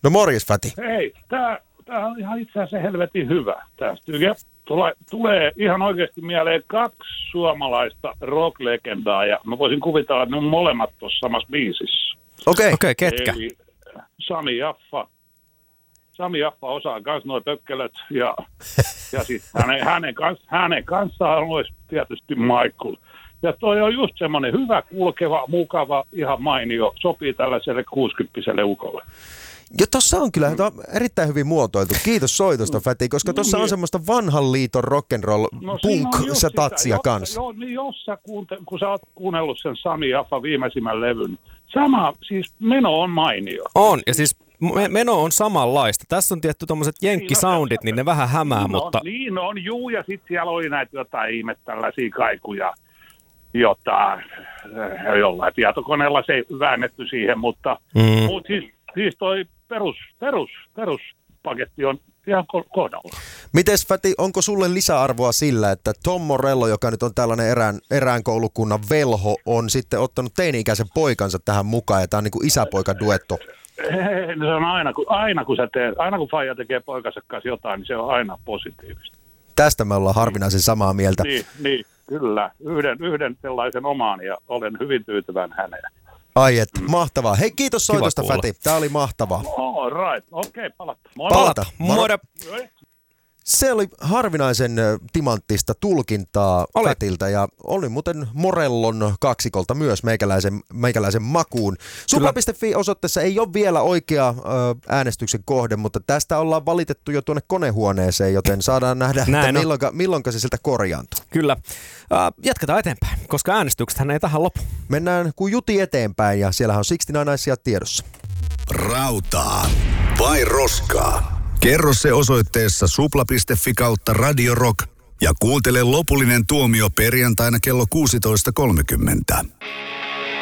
No morjes, Fäti. Hei, tää on ihan itse asiassa helvetin hyvä. Tästä tulee ihan oikeasti mieleen 2 suomalaista rock-legendaa, ja mä voisin kuvitella, että ne on molemmat tuossa samassa biisissä. Okei, ketkä? Eli Sami Jaffa. Sami Jaffa osaa myös nuo pökkelöt, ja sitten hänen kanssaan olisi tietysti Michael. Ja toi on just semmoinen hyvä, kulkeva, mukava, ihan mainio, sopii tällaiselle 60-vuotiaalle ukolle. Ja tossa on kyllä erittäin hyvin muotoiltu. Kiitos soitosta, Fäti, koska tossa on semmoista vanhan liiton rock'n'roll punk-tatsia kanssa. Joo, niin kun sä oot kuunnellut sen Sami Jaffa viimeisimmän levyn, sama, siis meno on mainio. On, ja siis meno on samanlaista. Tässä on tietty tommoset jenkkisoundit, niin ne vähän hämää, mutta... Niin on, juu, ja sitten siellä oli näitä jotain tällaisia kaikuja, jollain tietokoneella se ei väännetty siihen, mutta siis toi peruspaketti on ihan kohdalla. Mites, Fäti, onko sulle lisäarvoa sillä, että Tom Morello, joka nyt on tällainen erään koulukunnan velho, on sitten ottanut teini-ikäisen poikansa tähän mukaan, ja tämä on niin kuin isäpoika-duetto? Se on aina kun faija tekee poikansa kanssa jotain, niin se on aina positiivista. Tästä me ollaan harvinaisen samaa mieltä. Niin, kyllä. Yhden sellaisen omaan, ja olen hyvin tyytyväinen häneen. Ai et, mahtavaa. Hei, kiitos soitosta, Fäti. Tää oli mahtavaa. All right. Okei, palataan. Palata. Moro. Se oli harvinaisen timanttista tulkintaa Fätiltä, ja oli muuten Morellon kaksikolta myös meikäläisen makuun. Supla.fi osoitteessa ei ole vielä oikea äänestyksen kohde, mutta tästä ollaan valitettu jo tuonne konehuoneeseen, joten saadaan nähdä, että milloinka se sieltä korjaantuu. Kyllä. Jatketaan eteenpäin, koska äänestyksethän ei tähän lopu. Mennään kuin juti eteenpäin, ja siellähän on 69 tiedossa. Rautaa vai roskaa? Kerro se osoitteessa supla.fi/Radio Rock ja kuuntele lopullinen tuomio perjantaina kello 16.30.